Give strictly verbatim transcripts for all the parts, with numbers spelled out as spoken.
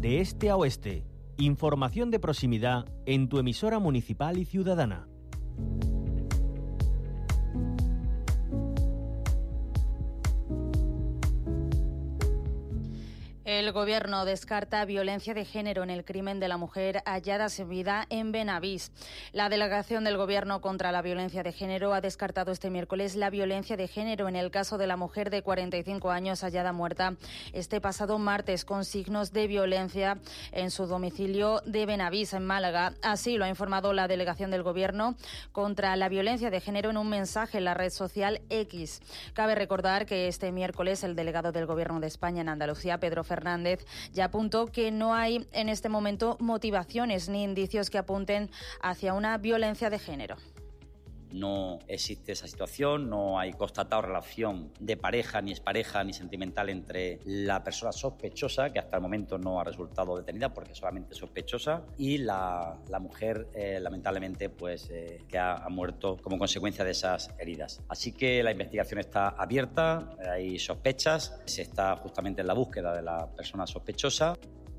de este a oeste. Información de proximidad en tu emisora municipal y ciudadana. El Gobierno descarta violencia de género en el crimen de la mujer hallada sin vida en Benavís. La delegación del Gobierno contra la violencia de género ha descartado este miércoles la violencia de género en el caso de la mujer de cuarenta y cinco años hallada muerta este pasado martes con signos de violencia en su domicilio de Benavís, en Málaga. Así lo ha informado la delegación del Gobierno contra la violencia de género en un mensaje en la red social X. Cabe recordar que este miércoles el delegado del Gobierno de España en Andalucía, Pedro Fernández, Fernández ya apuntó que no hay en este momento motivaciones ni indicios que apunten hacia una violencia de género. No existe esa situación, no hay constatado relación de pareja, ni expareja, ni sentimental entre la persona sospechosa, que hasta el momento no ha resultado detenida porque es solamente sospechosa, y la, la mujer, eh, lamentablemente, pues eh, que ha, ha muerto como consecuencia de esas heridas. Así que la investigación está abierta, hay sospechas, se está justamente en la búsqueda de la persona sospechosa.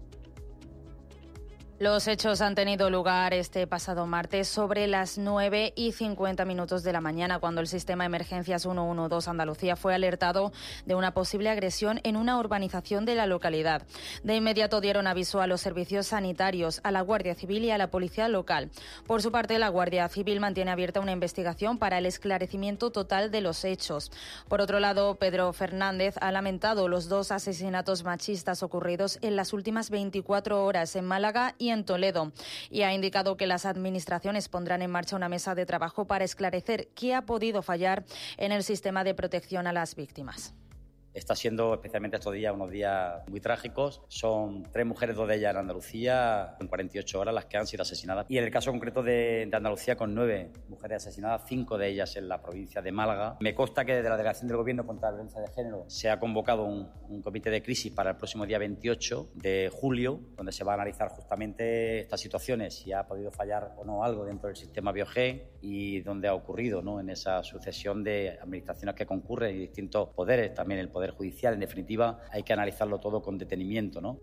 Los hechos han tenido lugar este pasado martes sobre las nueve y cincuenta minutos de la mañana, cuando el sistema de emergencias ciento doce Andalucía fue alertado de una posible agresión en una urbanización de la localidad. De inmediato dieron aviso a los servicios sanitarios, a la Guardia Civil y a la Policía Local. Por su parte, la Guardia Civil mantiene abierta una investigación para el esclarecimiento total de los hechos. Por otro lado, Pedro Fernández ha lamentado los dos asesinatos machistas ocurridos en las últimas veinticuatro horas en Málaga y en Toledo, y ha indicado que las administraciones pondrán en marcha una mesa de trabajo para esclarecer qué ha podido fallar en el sistema de protección a las víctimas. Está siendo, especialmente estos días, unos días muy trágicos. Son tres mujeres, dos de ellas en Andalucía, en cuarenta y ocho horas las que han sido asesinadas. Y en el caso concreto de, de Andalucía, con nueve mujeres asesinadas, cinco de ellas en la provincia de Málaga. Me consta que desde la Delegación del Gobierno contra la Violencia de Género se ha convocado un, un comité de crisis para el próximo día veintiocho de julio, donde se va a analizar justamente estas situaciones, si ha podido fallar o no algo dentro del sistema Biogen y dónde ha ocurrido, ¿no?, en esa sucesión de administraciones que concurren y distintos poderes, también el Poder Judicial. En definitiva, hay que analizarlo todo con detenimiento, ¿no?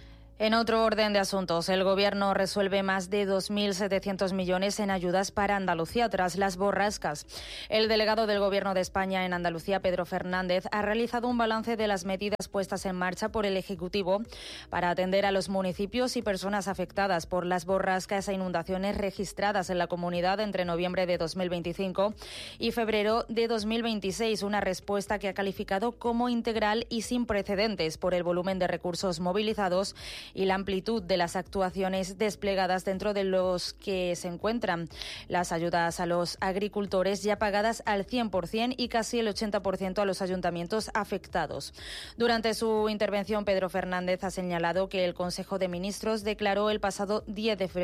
En otro orden de asuntos, el Gobierno resuelve más de dos mil setecientos millones en ayudas para Andalucía tras las borrascas. El delegado del Gobierno de España en Andalucía, Pedro Fernández, ha realizado un balance de las medidas puestas en marcha por el Ejecutivo para atender a los municipios y personas afectadas por las borrascas e inundaciones registradas en la comunidad entre noviembre de dos mil veinticinco y febrero de dos mil veintiséis, una respuesta que ha calificado como integral y sin precedentes por el volumen de recursos movilizados y la amplitud de las actuaciones desplegadas, dentro de los que se encuentran las ayudas a los agricultores ya pagadas al cien por ciento y casi el ochenta por ciento a los ayuntamientos afectados. Durante su intervención, Pedro Fernández ha señalado que el Consejo de Ministros declaró el pasado diez de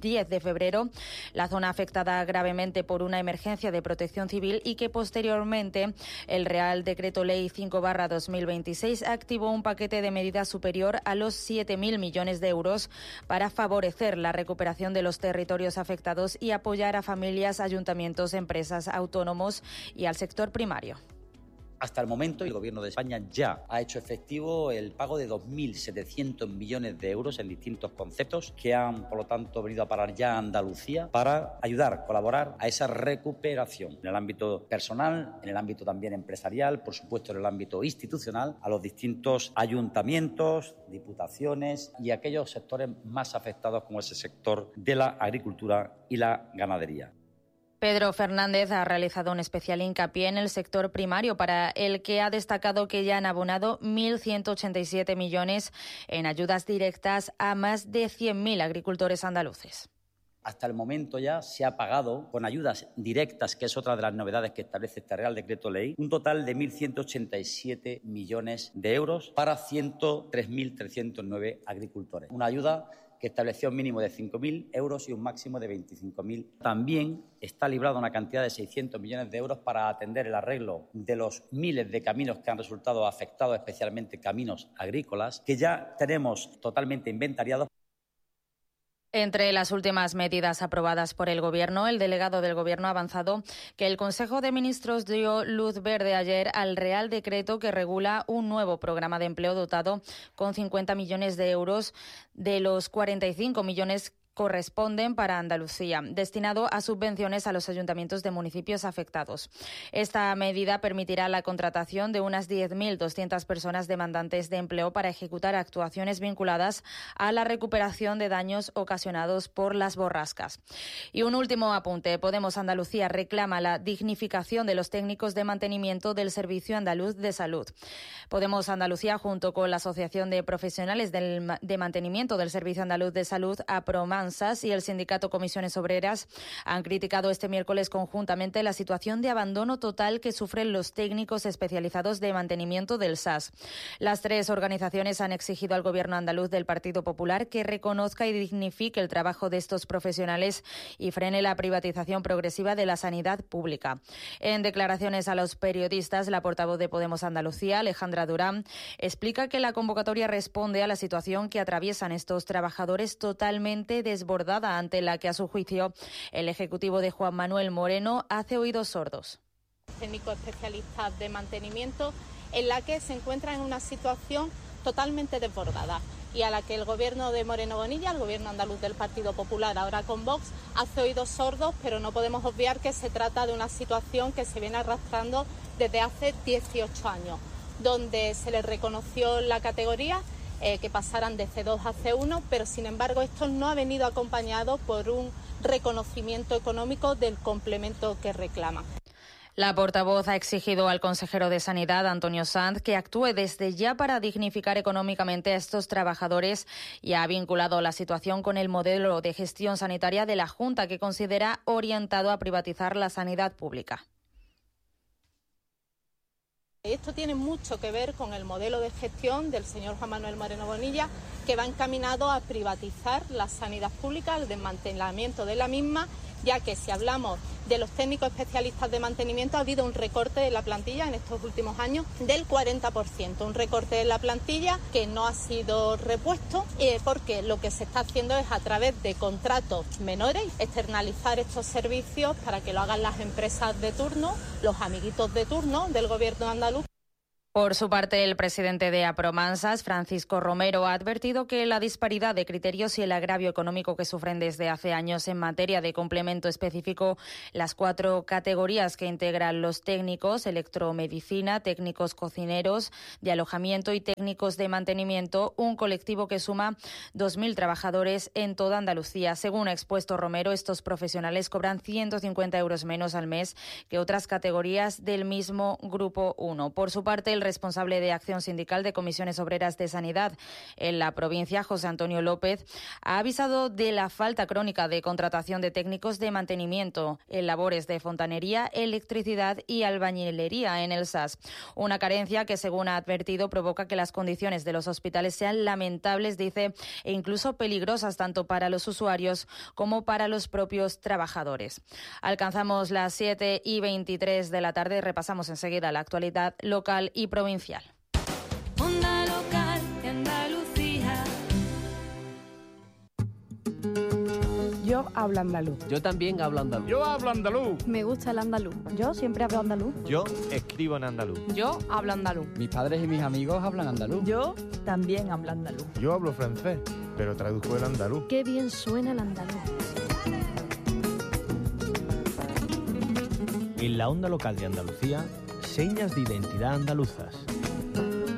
febrero la zona afectada gravemente por una emergencia de protección civil y que posteriormente el Real Decreto Ley cinco barra dos mil veintiséis activó un paquete de medidas superior a los siete mil millones de euros para favorecer la recuperación de los territorios afectados y apoyar a familias, ayuntamientos, empresas, autónomos y al sector primario. Hasta el momento, el Gobierno de España ya ha hecho efectivo el pago de dos mil setecientos millones de euros en distintos conceptos que han, por lo tanto, venido a parar ya a Andalucía para ayudar, colaborar a esa recuperación en el ámbito personal, en el ámbito también empresarial, por supuesto en el ámbito institucional, a los distintos ayuntamientos, diputaciones y aquellos sectores más afectados como es el sector de la agricultura y la ganadería. Pedro Fernández ha realizado un especial hincapié en el sector primario, para el que ha destacado que ya han abonado mil ciento ochenta y siete millones en ayudas directas a más de cien mil agricultores andaluces. Hasta el momento ya se ha pagado con ayudas directas, que es otra de las novedades que establece este Real Decreto Ley, un total de mil ciento ochenta y siete millones de euros para ciento tres mil trescientos nueve agricultores. Una ayuda que estableció un mínimo de cinco mil euros y un máximo de veinticinco mil. También está librada una cantidad de seiscientos millones de euros para atender el arreglo de los miles de caminos que han resultado afectados, especialmente caminos agrícolas, que ya tenemos totalmente inventariados. Entre las últimas medidas aprobadas por el Gobierno, el delegado del Gobierno ha avanzado que el Consejo de Ministros dio luz verde ayer al Real Decreto que regula un nuevo programa de empleo dotado con cincuenta millones de euros de los cuarenta y cinco millones corresponden para Andalucía, destinado a subvenciones a los ayuntamientos de municipios afectados. Esta medida permitirá la contratación de unas diez mil doscientas personas demandantes de empleo para ejecutar actuaciones vinculadas a la recuperación de daños ocasionados por las borrascas. Y un último apunte. Podemos Andalucía reclama la dignificación de los técnicos de mantenimiento del Servicio Andaluz de Salud. Podemos Andalucía, junto con la Asociación de Profesionales del, de Mantenimiento del Servicio Andaluz de Salud, APROMAN, y el sindicato Comisiones Obreras han criticado este miércoles conjuntamente la situación de abandono total que sufren los técnicos especializados de mantenimiento del S A S. Las tres organizaciones han exigido al Gobierno andaluz del Partido Popular que reconozca y dignifique el trabajo de estos profesionales y frene la privatización progresiva de la sanidad pública. En declaraciones a los periodistas, la portavoz de Podemos Andalucía, Alejandra Durán, explica que la convocatoria responde a la situación que atraviesan estos trabajadores totalmente desbordados, desbordada ante la que, a su juicio, el Ejecutivo de Juan Manuel Moreno hace oídos sordos. Técnicos especialistas de mantenimiento en la que se encuentran en una situación totalmente desbordada y a la que el Gobierno de Moreno Bonilla, el Gobierno andaluz del Partido Popular, ahora con Vox, hace oídos sordos, pero no podemos obviar que se trata de una situación que se viene arrastrando desde hace dieciocho años, donde se les reconoció la categoría Eh, que pasaran de C dos a C uno, pero sin embargo esto no ha venido acompañado por un reconocimiento económico del complemento que reclaman. La portavoz ha exigido al consejero de Sanidad, Antonio Sanz, que actúe desde ya para dignificar económicamente a estos trabajadores y ha vinculado la situación con el modelo de gestión sanitaria de la Junta, que considera orientado a privatizar la sanidad pública. Esto tiene mucho que ver con el modelo de gestión del señor Juan Manuel Moreno Bonilla, que va encaminado a privatizar la sanidad pública, el desmantelamiento de la misma, ya que si hablamos de los técnicos especialistas de mantenimiento ha habido un recorte de la plantilla en estos últimos años del cuarenta por ciento, un recorte de la plantilla que no ha sido repuesto eh, porque lo que se está haciendo es a través de contratos menores externalizar estos servicios para que lo hagan las empresas de turno, los amiguitos de turno del Gobierno andaluz. Por su parte, el presidente de Apromansas, Francisco Romero, ha advertido que la disparidad de criterios y el agravio económico que sufren desde hace años en materia de complemento específico, las cuatro categorías que integran los técnicos, electromedicina, técnicos cocineros de alojamiento y técnicos de mantenimiento, un colectivo que suma dos mil trabajadores en toda Andalucía. Según ha expuesto Romero, estos profesionales cobran ciento cincuenta euros menos al mes que otras categorías del mismo Grupo uno. Por su parte, el responsable de Acción Sindical de Comisiones Obreras de Sanidad en la provincia, José Antonio López, ha avisado de la falta crónica de contratación de técnicos de mantenimiento en labores de fontanería, electricidad y albañilería en el S A S. Una carencia que, según ha advertido, provoca que las condiciones de los hospitales sean lamentables, dice, e incluso peligrosas tanto para los usuarios como para los propios trabajadores. Alcanzamos las siete y veintitrés de la tarde. Repasamos enseguida la actualidad local y provincial. Onda local de Andalucía. Yo hablo andaluz. Yo también hablo andaluz. Yo hablo andaluz. Me gusta el andaluz. Yo siempre hablo andaluz. Yo escribo en andaluz. Yo hablo andaluz. Mis padres y mis amigos hablan andaluz. Yo también hablo andaluz. Yo hablo francés, pero traduzco el andaluz. Qué bien suena el andaluz. En la onda local de Andalucía, señas de identidad andaluzas.